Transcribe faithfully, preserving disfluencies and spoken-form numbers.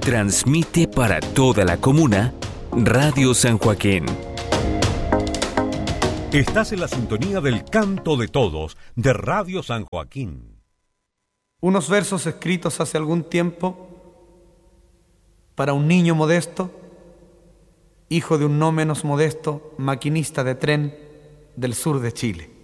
Transmite para toda la comuna Radio San Joaquín. Estás en la sintonía del Canto de Todos de Radio San Joaquín. Unos versos escritos hace algún tiempo para un niño modesto, hijo de un no menos modesto maquinista de tren del sur de Chile.